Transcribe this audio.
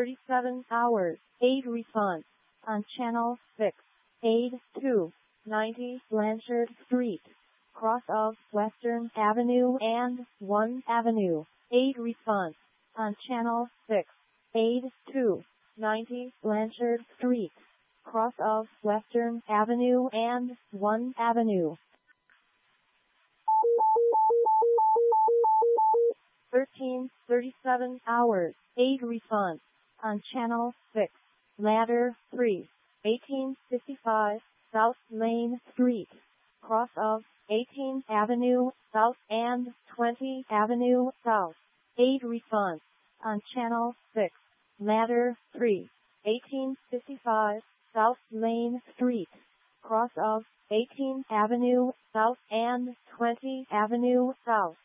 37 hours. Aid response on channel 6. Aid 2, 90 Blanchard Street, cross of Western Avenue and 1 Avenue. Aid response on channel 6. Aid 2, 90 Blanchard Street, cross of Western Avenue and 1 Avenue. 13:37 hours. Aid response on channel 6. Ladder 3, 1855 South Main Street, cross of 18th Avenue South and 20th Avenue South. Aid response on channel 6. Ladder 3, 1855 South Main Street, cross of 18th Avenue South and 20th Avenue South.